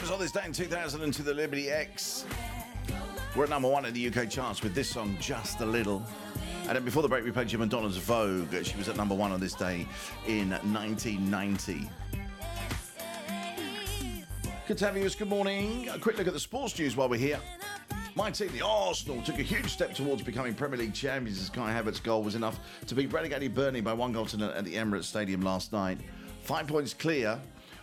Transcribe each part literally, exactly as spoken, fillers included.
Because on this day in two thousand two, the Liberty X were at number one in the U K charts with this song, Just a Little. And then before the break, we played Jim Madonna's Vogue. She was at number one on this day in nineteen ninety. Good to have you. Good morning. A quick look at the sports news while we're here. My team, the Arsenal, took a huge step towards becoming Premier League champions as Kai Havertz's goal was enough to beat relegated Burnley by one goal to none at the Emirates Stadium last night. Five points clear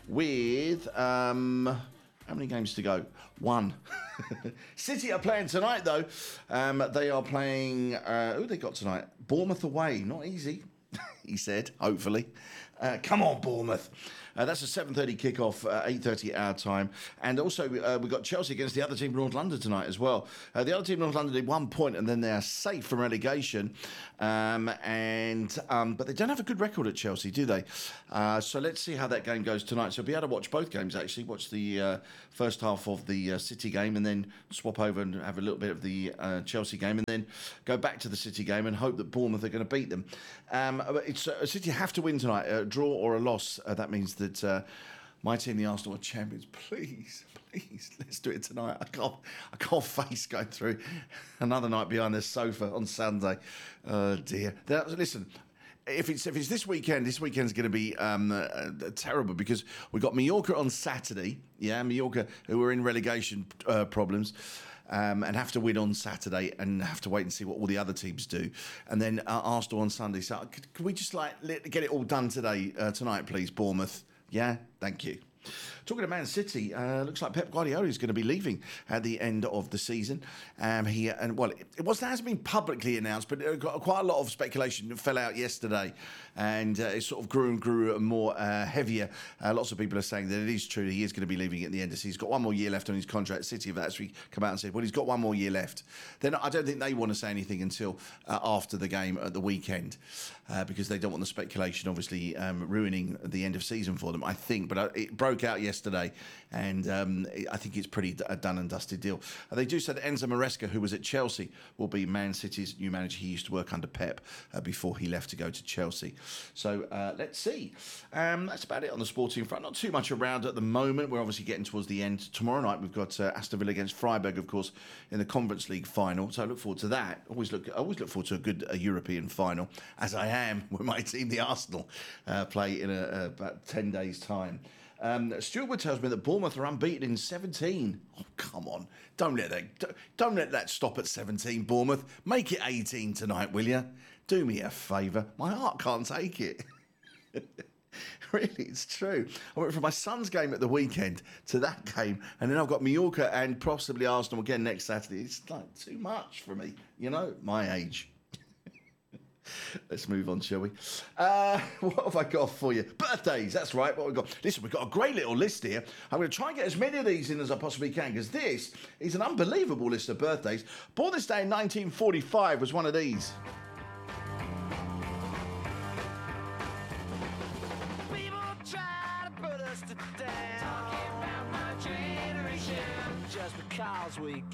with, um, how many games to go? One. City are playing tonight, though. Um, they are playing, uh, who have they got tonight? Bournemouth away. Not easy, he said, hopefully. Uh, come on, Bournemouth. Uh, that's a seven thirty kickoff, uh, eight thirty our time. And also, uh, we've got Chelsea against the other team, North London, tonight as well. Uh, the other team, North London, did one point and then they're safe from relegation. Um, and um, But they don't have a good record at Chelsea, do they? Uh, so let's see how that game goes tonight. So we'll be able to watch both games, actually. Watch the uh, first half of the uh, City game and then swap over and have a little bit of the uh, Chelsea game and then go back to the City game and hope that Bournemouth are going to beat them. Um, it's uh, City have to win tonight. A draw or a loss, uh, that means that uh, my team, the Arsenal, are champions. Please, please, let's do it tonight. I can't, I can't face going through another night behind the sofa on Sunday. Oh dear. Now, listen. If it's if it's this weekend, this weekend's going to be um, uh, terrible because we've got Mallorca on Saturday. Yeah, Mallorca, who are in relegation uh, problems. Um, and have to win on Saturday and have to wait and see what all the other teams do. And then uh, Arsenal on Sunday. So could, could we just like let, get it all done today, uh, tonight, please, Bournemouth? Yeah, thank you. Talking to Man City, uh, looks like Pep Guardiola is going to be leaving at the end of the season. Um, he and well, it, it wasn't hasn't been publicly announced, but it got quite a lot of speculation fell out yesterday, and uh, it sort of grew and grew more uh, heavier. Uh, lots of people are saying that it is true he is going to be leaving at the end of the season. He's got one more year left on his contract. City have actually come out and said, well, he's got one more year left. Then I don't think they want to say anything until uh, after the game at the weekend, uh, because they don't want the speculation, obviously, um, ruining the end of season for them. I think, but uh, it broke out yesterday, and um, I think it's pretty a done and dusted deal. Uh, they do say that Enzo Maresca, who was at Chelsea, will be Man City's new manager. He used to work under Pep uh, before he left to go to Chelsea. So uh, let's see. Um, that's about it on the sporting front. Not too much around at the moment. We're obviously getting towards the end. Tomorrow night we've got uh, Aston Villa against Freiburg, of course, in the Conference League final. So I look forward to that. Always look, I always look forward to a good uh, European final, as I am when my team, the Arsenal, uh, play in a, uh, about ten days' time. Um, Stuart Wood tells me that Bournemouth are unbeaten in seventeen. Oh, come on. Don't let that don't let that stop at seventeen, Bournemouth. Make it eighteen tonight, will you? Do me a favour. My heart can't take it. Really, it's true. I went from my son's game at the weekend to that game, and then I've got Mallorca and possibly Arsenal again next Saturday. It's like too much for me, you know, my age. Let's move on, shall we? Uh, what have I got for you? Birthdays, that's right, what we've got. Listen, we've got a great little list here. I'm going to try and get as many of these in as I possibly can, because this is an unbelievable list of birthdays. Born this day in nineteen forty-five was one of these. People try to put us to down, talking about my generation, just because we